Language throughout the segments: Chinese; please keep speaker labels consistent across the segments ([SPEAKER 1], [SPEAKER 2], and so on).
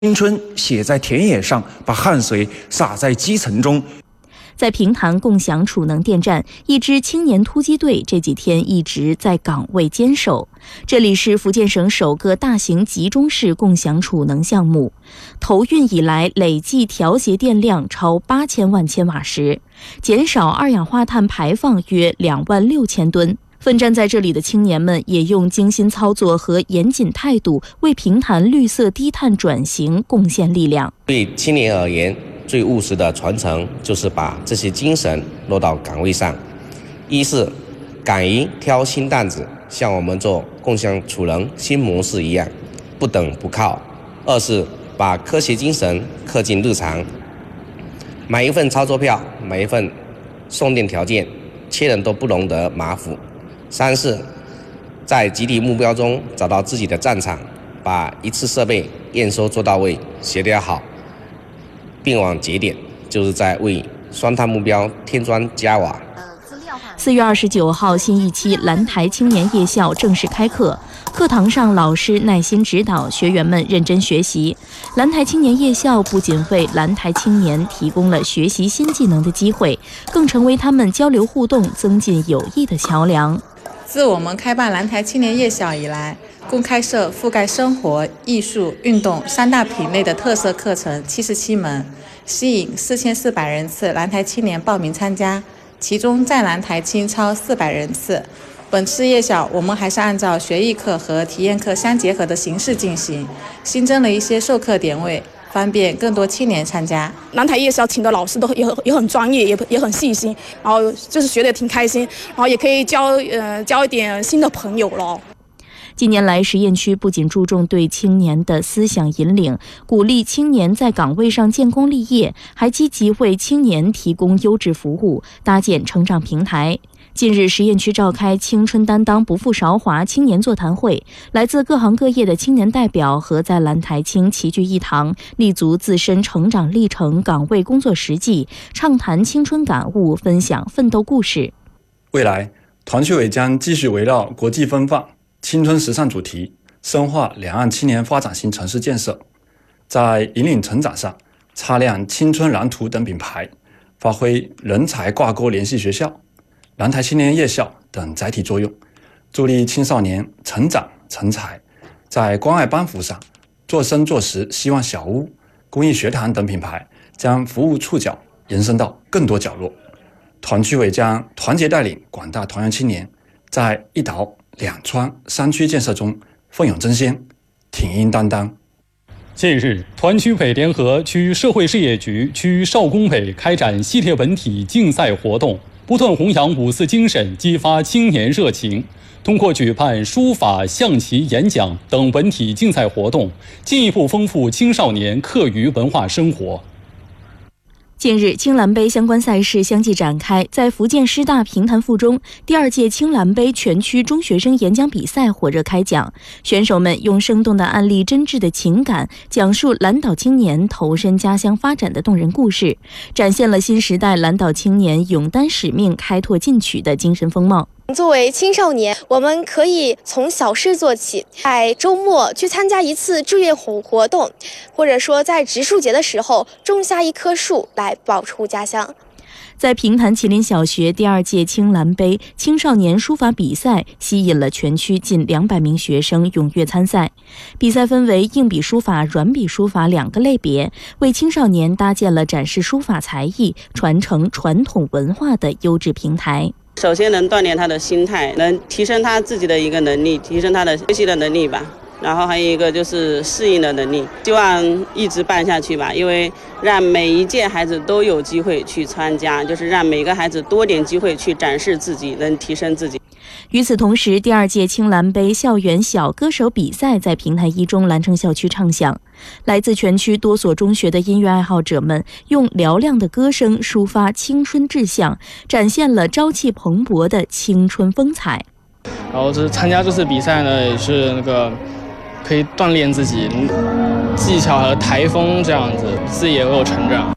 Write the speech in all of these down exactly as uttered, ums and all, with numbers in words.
[SPEAKER 1] 青春写在田野上，把汗水洒在基层中。
[SPEAKER 2] 在平潭共享储能电站，一支青年突击队这几天一直在岗位坚守。这里是福建省首个大型集中式共享储能项目，投运以来累计调节电量超八千万千瓦时，减少二氧化碳排放约两万六千吨。奋战在这里的青年们也用精心操作和严谨态度，为平潭绿色低碳转型贡献力量。
[SPEAKER 3] 对青年而言，最务实的传承就是把这些精神落到岗位上，一是敢于挑新担子，像我们做共享储能新模式一样不等不靠；二是把科学精神刻进日常，买一份操作票，买一份送电条件，缺人都不容得马虎；三是在集体目标中找到自己的战场，把一次设备验收做到位，协调好，并往节点，就是在为双碳目标添砖加瓦。
[SPEAKER 2] 四月二十九号，新一期兰台青年夜校正式开课。课堂上，老师耐心指导，学员们认真学习。兰台青年夜校不仅为兰台青年提供了学习新技能的机会，更成为他们交流互动、增进友谊的桥梁。
[SPEAKER 4] 自我们开办兰台青年夜校以来，共开设覆盖生活、艺术、运动三大品类的特色课程七十七门，吸引四千四百人次兰台青年报名参加，其中在兰台青超四百人次。本次夜校我们还是按照学艺课和体验课相结合的形式进行，新增了一些授课点位，方便更多青年参加。
[SPEAKER 5] 兰台夜校请的老师都也很也很专业，也也很细心，然后就是学得挺开心，然后也可以交呃交一点新的朋友了。
[SPEAKER 2] 近年来，实验区不仅注重对青年的思想引领，鼓励青年在岗位上建功立业，还积极为青年提供优质服务，搭建成长平台。近日，实验区召开青春担当不负韶华青年座谈会，来自各行各业的青年代表和在兰台青齐聚一堂，立足自身成长历程、岗位工作实际，畅谈青春感悟，分享奋斗故事。
[SPEAKER 6] 未来，团区委将继续围绕国际风范、青春时尚主题，深化两岸青年发展型城市建设，在引领成长上擦亮青春蓝图等品牌，发挥人才挂钩联系学校、兰台青年夜校等载体作用，助力青少年成长成才。在关爱帮扶上，做深做实希望小屋、公益学堂等品牌将服务触角延伸到更多角落。团区委将团结带领广大团员青年，在一岛两川三区建设中奋勇争先，挺膺担当。
[SPEAKER 7] 近日，团区委联合区社会事业局、区少工委开展系列文体竞赛活动，不断弘扬五四精神，激发青年热情。通过举办书法、象棋、演讲等文体竞赛活动，进一步丰富青少年课余文化生活。
[SPEAKER 2] 近日，青蓝杯相关赛事相继展开，在福建师大平潭附中，第二届青蓝杯全区中学生演讲比赛火热开讲。选手们用生动的案例、真挚的情感，讲述兰岛青年投身家乡发展的动人故事，展现了新时代兰岛青年勇担使命、开拓进取的精神风貌。
[SPEAKER 8] 作为青少年，我们可以从小事做起，在周末去参加一次志愿活动，或者说在植树节的时候种下一棵树来保护家乡。
[SPEAKER 2] 在平潭麒麟小学第二届青蓝杯青少年书法比赛吸引了全区近两百名学生踊跃参赛。比赛分为硬笔书法、软笔书法两个类别，为青少年搭建了展示书法才艺、传承传统文化的优质平台。
[SPEAKER 9] 首先能锻炼他的心态，能提升他自己的一个能力，提升他的学习的能力吧。然后还有一个就是适应的能力，希望一直办下去吧，因为让每一届孩子都有机会去参加，就是让每个孩子多点机会去展示自己，能提升自己。
[SPEAKER 2] 与此同时，第二届青蓝杯校园小歌手比赛在平潭一中兰城校区唱响，来自全区多所中学的音乐爱好者们用嘹亮的歌声抒发青春志向，展现了朝气蓬勃的青春风采。
[SPEAKER 10] 然后这参加这次比赛呢，也是那个可以锻炼自己技巧和台风，这样子自己也有成长。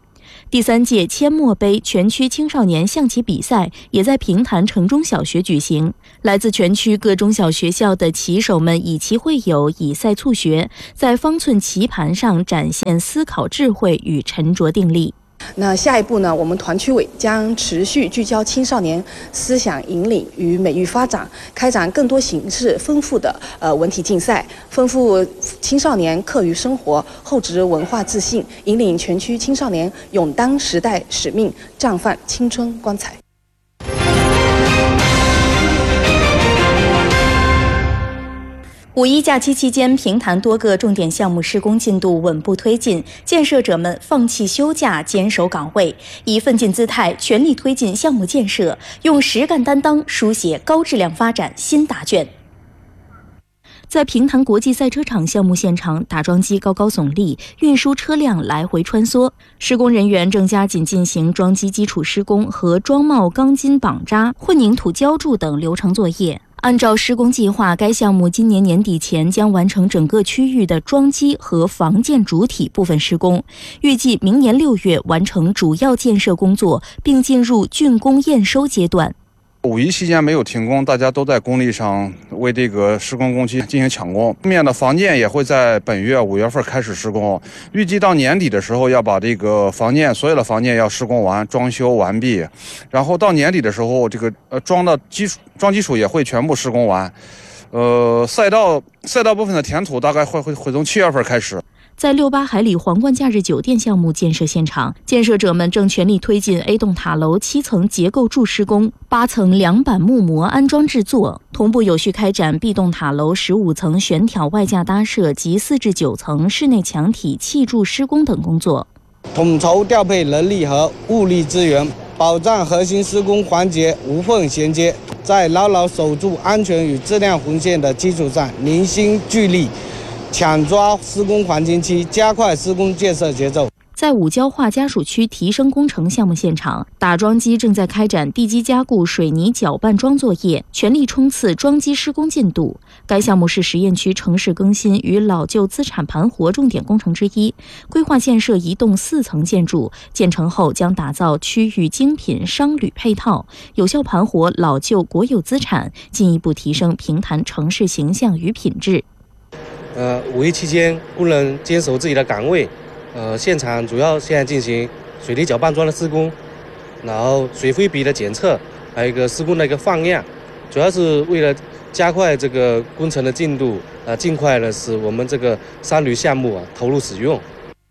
[SPEAKER 2] 第三届阡陌杯全区青少年象棋比赛也在平潭城中小学举行。来自全区各中小学校的棋手们以棋会友，以赛促学，在方寸棋盘上展现思考智慧与沉着定力。
[SPEAKER 11] 那下一步呢，我们团区委将持续聚焦青少年思想引领与美育发展，开展更多形式丰富的呃文体竞赛，丰富青少年课余生活、厚植文化自信，引领全区青少年勇担时代使命，绽放青春光彩。
[SPEAKER 2] 五一假期期间，平潭多个重点项目施工进度稳步推进，建设者们放弃休假，坚守岗位，以奋进姿态全力推进项目建设，用实干担当书写高质量发展新答卷。在平潭国际赛车场项目现场，打桩机高高耸立，运输车辆来回穿梭，施工人员正加紧进行桩机基础施工和桩帽钢筋绑扎、混凝土浇筑等流程作业。按照施工计划，该项目今年年底前将完成整个区域的桩基和防建主体部分施工，预计明年六月完成主要建设工作，并进入竣工验收阶段。
[SPEAKER 12] 五一期间没有停工，大家都在工地上为这个施工工期进行抢工。后面的房建也会在本月五月份开始施工，预计到年底的时候要把这个房建所有的房建要施工完，装修完毕，然后到年底的时候，这个呃桩的基础桩基础也会全部施工完。呃，赛道赛道部分的填土大概会会会从七月份开始。
[SPEAKER 2] 在六八海里皇冠假日酒店项目建设现场，建设者们正全力推进 A 栋塔楼七层结构柱施工、八层梁板木模安装制作，同步有序开展 B 栋塔楼十五层悬挑外架搭设及四至九层室内墙体砌筑施工等工作。
[SPEAKER 13] 统筹调配人力和物力资源，保障核心施工环节无缝衔接，在牢牢守住安全与质量红线的基础上，凝心聚力，抢抓施工黄金期，加快施工建设节奏。
[SPEAKER 2] 在五交化家属区提升工程项目现场，打桩机正在开展地基加固、水泥搅拌桩作业，全力冲刺桩基施工进度。该项目是实验区城市更新与老旧资产盘活重点工程之一，规划建设一栋四层建筑，建成后将打造区域精品商旅配套，有效盘活老旧国有资产，进一步提升平潭城市形象与品质。
[SPEAKER 14] 呃，五一期间，工人坚守自己的岗位。呃，现场主要现在进行水泥搅拌桩的施工，然后水灰比的检测，还有一个施工的一个放样，主要是为了加快这个工程的进度，呃，尽快的使我们这个商旅项目啊投入使用。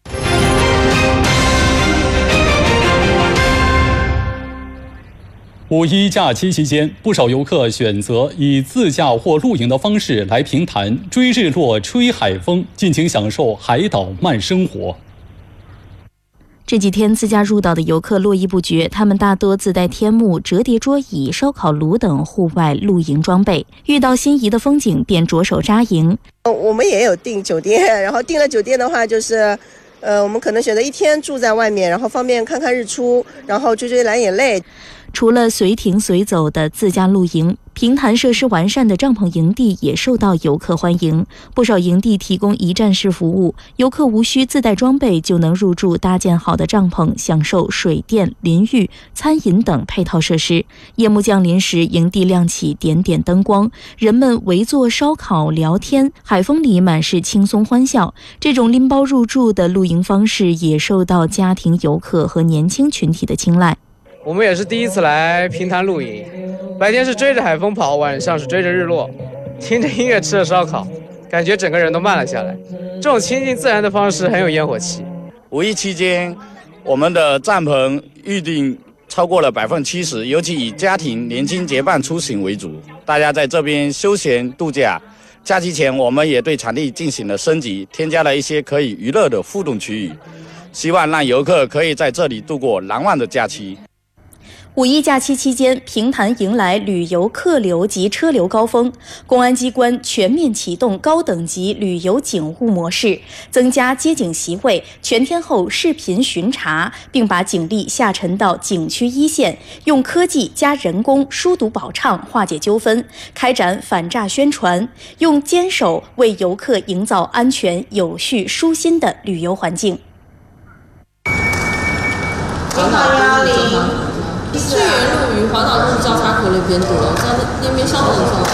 [SPEAKER 7] 五一假期期间，不少游客选择以自驾或露营的方式来平潭追日落、吹海风，尽情享受海岛慢生活。
[SPEAKER 2] 这几天自驾入岛的游客络绎不绝，他们大多自带天幕、折叠桌椅、烧烤炉等户外露营装备，遇到心仪的风景便着手扎营。
[SPEAKER 15] 我们也有订酒店，然后订了酒店的话就是呃，我们可能选择一天住在外面，然后方便看看日出，然后追追蓝眼泪。
[SPEAKER 2] 除了随停随走的自驾露营，平潭设施完善的帐篷营地也受到游客欢迎。不少营地提供一站式服务，游客无需自带装备就能入住搭建好的帐篷，享受水电、淋浴、餐饮等配套设施。夜幕降临时，营地亮起点点灯光，人们围坐烧烤聊天，海风里满是轻松欢笑。这种拎包入住的露营方式也受到家庭游客和年轻群体的青睐。
[SPEAKER 16] 我们也是第一次来平潭露营，白天是追着海风跑，晚上是追着日落，听着音乐吃着烧烤，感觉整个人都慢了下来。这种亲近自然的方式很有烟火气。
[SPEAKER 17] 五一期间，我们的帐篷预订超过了百分之七十，尤其以家庭年轻结伴出行为主，大家在这边休闲度假。假期前，我们也对场地进行了升级，添加了一些可以娱乐的互动区域，希望让游客可以在这里度过难忘的假期。
[SPEAKER 2] 五一假期期间，平潭迎来旅游客流及车流高峰，公安机关全面启动高等级旅游警务模式，增加接警席位，全天候视频巡查，并把警力下沉到景区一线，用科技加人工疏堵保畅，化解纠纷，开展反诈宣传，用坚守为游客营造安全、有序、舒心的旅游环境。
[SPEAKER 18] 领导幺零，最原路与环岛路交叉口那边堵了，在那边上面的时候，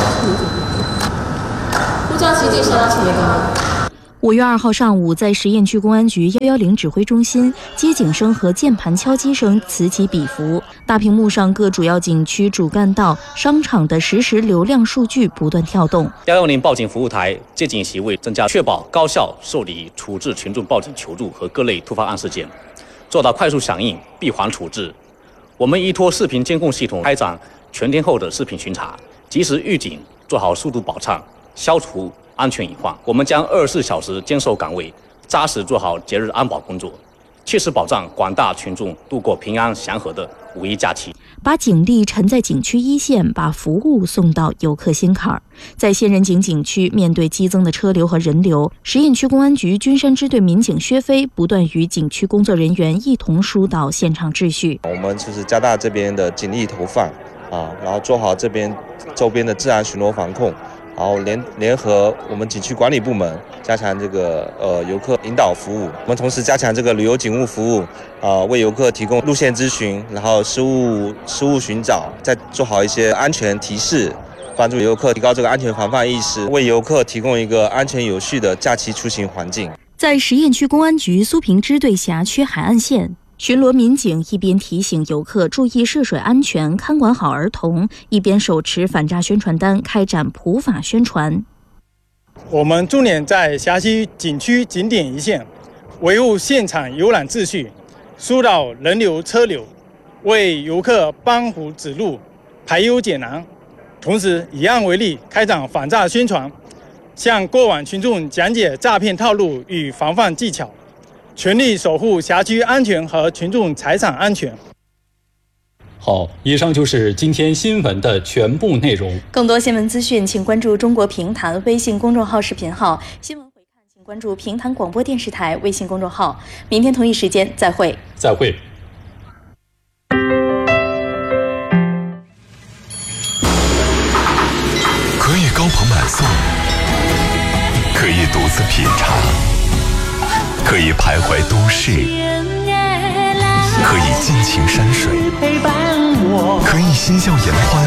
[SPEAKER 18] 呼叫期间上到前面的。
[SPEAKER 2] 五月二号上午，在实验区公安局一一零指挥中心，接警声和键盘敲击声此起彼伏，大屏幕上各主要景区主干道、商场的实时流量数据不断跳动。
[SPEAKER 19] 一一零报警服务台接警席位增加，确保高效受理处置群众报警求助和各类突发案事件，做到快速响应、闭环处置。我们依托视频监控系统开展全天候的视频巡查，及时预警，做好速度保畅，消除安全隐患。我们将二十四小时坚守岗位，扎实做好节日安保工作，切实保障广大群众度过平安祥和的五一假期。
[SPEAKER 2] 把警力沉在景区一线，把服务送到游客心坎儿。在仙人井景区，面对激增的车流和人流，实验区公安局君山支队民警薛飞不断与景区工作人员一同疏导现场秩序。
[SPEAKER 20] 我们就是加大这边的警力投放啊，然后做好这边周边的治安巡逻防控。然后联联合我们景区管理部门，加强这个呃游客引导服务。我们同时加强这个旅游警务服务，呃为游客提供路线咨询，然后失误失误寻找，再做好一些安全提示，帮助游客提高这个安全防范意识，为游客提供一个安全有序的假期出行环境。
[SPEAKER 2] 在实验区公安局苏平支队辖区海岸线，巡逻民警一边提醒游客注意涉水安全、看管好儿童，一边手持反诈宣传单开展普法宣传。
[SPEAKER 21] 我们重点在辖区景区景点一线，维护现场游览秩序，疏导人流车流，为游客帮扶指路、排忧解难。同时以案为例，开展反诈宣传，向过往群众讲解诈骗套路与防范技巧，全力守护辖区安全和群众财产安全。
[SPEAKER 7] 好，以上就是今天新闻的全部内容。
[SPEAKER 2] 更多新闻资讯，请关注中国评弹微信公众号、视频号。新闻回看，请关注评弹广播电视台微信公众号。明天同一时间再会。
[SPEAKER 7] 再会。
[SPEAKER 22] 可以高朋满送，可以独自品尝。可以徘徊都市，可以尽情山水，可以嬉笑颜欢，